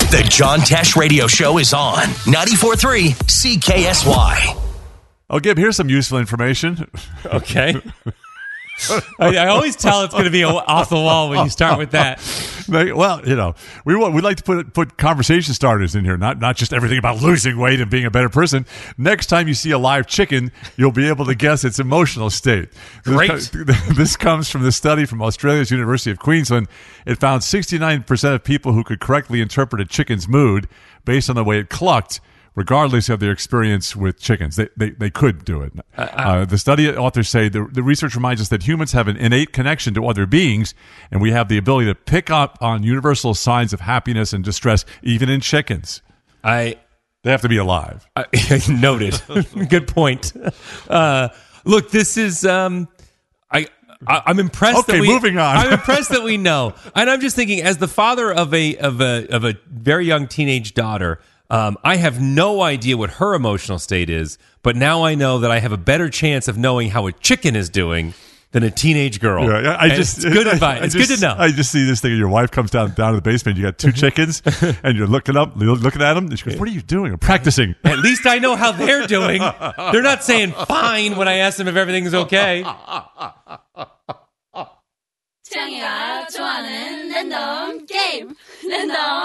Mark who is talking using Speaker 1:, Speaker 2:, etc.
Speaker 1: The John Tesh Radio Show is on 94.3 CKSY.
Speaker 2: Oh, Gib, here's some useful information.
Speaker 3: Okay. I always tell it's going to be off the wall when you start with that.
Speaker 2: Well, we'd like to put conversation starters in here, not just everything about losing weight and being a better person. Next time you see a live chicken, you'll be able to guess its emotional state.
Speaker 3: Great.
Speaker 2: This comes from the study from Australia's University of Queensland. It found 69% of people who could correctly interpret a chicken's mood based on the way it clucked, regardless of their experience with chickens. They could do it. The study authors say the research reminds us that humans have an innate connection to other beings, and we have the ability to pick up on universal signs of happiness and distress, even in chickens. They have to be alive.
Speaker 3: Noted. Good point. Look, this is... I'm impressed.
Speaker 2: Okay, moving on.
Speaker 3: I'm impressed that we know, and I'm just thinking, as the father of a very young teenage daughter, I have no idea what her emotional state is, but now I know that I have a better chance of knowing how a chicken is doing than a teenage girl.
Speaker 2: Yeah,
Speaker 3: it's good advice. It's good to know.
Speaker 2: I just see this thing. Your wife comes down to the basement. You got two chickens, and you're looking at them. And she goes, "What are you doing?" "I'm practicing."
Speaker 3: At least I know how they're doing. They're not saying fine when I ask them if everything's okay.
Speaker 4: 태양이가 좋아하는 랜덤 게임 랜덤